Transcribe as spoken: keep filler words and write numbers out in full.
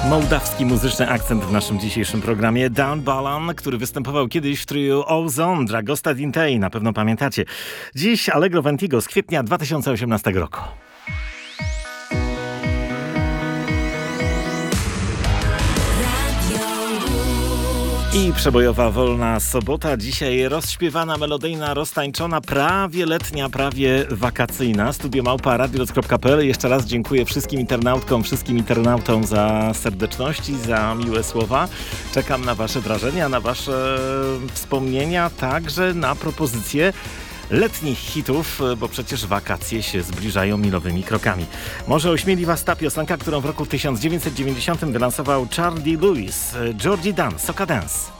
Mołdawski muzyczny akcent w naszym dzisiejszym programie. Dan Balan, który występował kiedyś w triu Ozon, Dragosta Dintei, na pewno pamiętacie. Dziś Allegro Ventigo z kwietnia dwa tysiące osiemnastego roku. I przebojowa wolna sobota, dzisiaj rozśpiewana, melodyjna, roztańczona, prawie letnia, prawie wakacyjna. Studio małpa radiolot kropka pe el. Jeszcze raz dziękuję wszystkim internautkom, wszystkim internautom za serdeczności, za miłe słowa. Czekam na wasze wrażenia, na wasze wspomnienia, także na propozycje letnich hitów, bo przecież wakacje się zbliżają milowymi krokami. Może ośmieli was ta piosenka, którą w roku tysiąc dziewięćset dziewięćdziesiątym wylansował Charlie Lewis, Georgie Dan, Soca Dance.